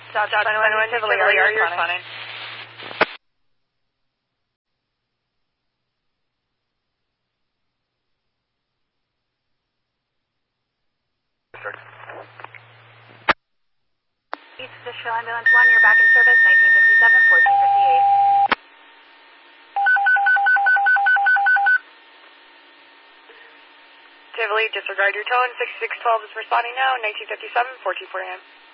Dodge 21, Tivoli, are you responding? East Fishkill Ambulance 1, you're back in service, 1957, 1458. Tivoli, disregard your tone, 6612 is responding now, 1957, 1449.